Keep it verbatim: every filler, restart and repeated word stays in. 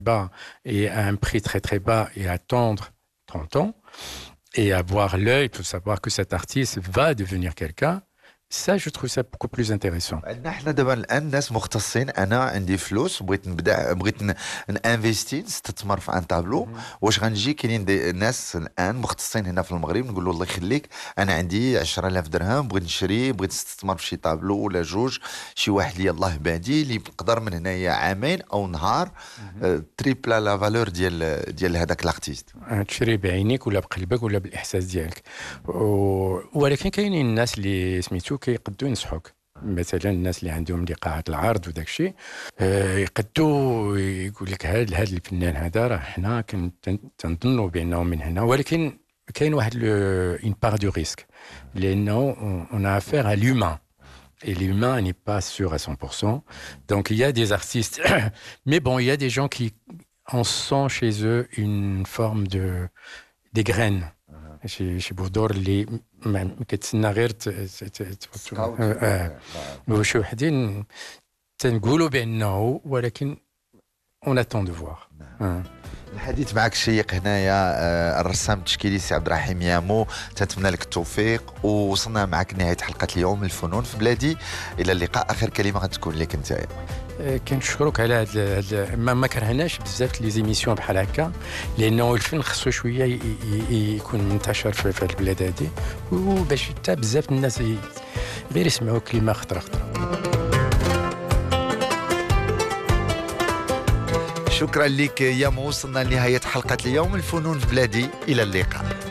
bas et à un prix très très bas et attendre trente ans et avoir l'œil pour savoir que cet artiste va devenir quelqu'un, ça je trouve ça beaucoup plus intéressant. عندنا حنا دابا الان ناس مختصين. انا عندي فلوس، بغيت نبدا، بغيت ن- نانفيستي، نستثمر في ان تابلو. واش غنجي كاينين دي ناس الان مختصين هنا في المغرب، نقول له الله يخليك انا عندي عشرة آلاف درهم، بغيت نشري، بغيت نستثمر في شي تابلو ولا جوج، شي واحد اللي يلاه بادي اللي يقدر من هنايا عامين او نهار آه، تريبلا لا فالور ديال ديال هذاك الارتيست. تشري بعينيك ولا بقلبك ولا بالاحساس ديالك و... ولكن كاينين الناس اللي سميتو كيقدوا ينصحوك، مثلا الناس اللي عندهم لقاعات العرض وداك الشيء آه، يقدوا يقول لك هذا هذا الفنان هذا راه حنا كنظنوا بانه من هنا، ولكن كاين واحد اون بار دو ريسك لانه on a affaire à l'humain et l'humain n'est pas sûr à cent pour cent. Donc il y a des artistes mais bon il y a des gens qui on sent chez eux une forme de des graines. شي شي بذور اللي ما ما كتسنى غير ت- ت- ت- ت- آه، آه. وشي وحدين تنقولوا بانه ولكن on attend de voir. آه. الحديث معك شيق هنايا. آه، الرسام التشكيلي سي عبد الرحيم يامو، تنتمنى لك التوفيق، ووصلنا معك لنهايه حلقه اليوم الفنون في بلادي. الى اللقاء. اخر كلمه غتكون لك انت. آه، كنشكرك على هاد هاد- ما ما كرهناش بزاف لي زيميسيون بحال هكا، لانه الفن خصو شويه ي- ي- يكون منتشر في في هاد البلاد هادي، وباش حتى بزاف الناس ي- غير يسمعوا كلمه خطره خطره. شكرا لك يامو. وصلنا لنهايه حلقه اليوم الفنون في بلادي. الى اللقاء.